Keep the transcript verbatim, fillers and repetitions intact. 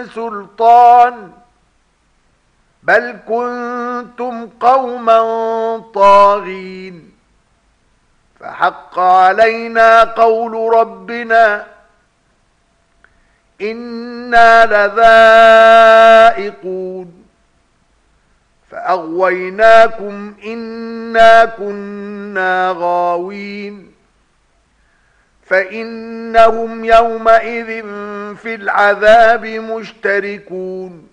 سلطان بل كنتم قوما طاغين فحق علينا قول ربنا إنا لذائقون فأغويناكم إنا كنا غاوين فإنهم يومئذ في العذاب مشتركون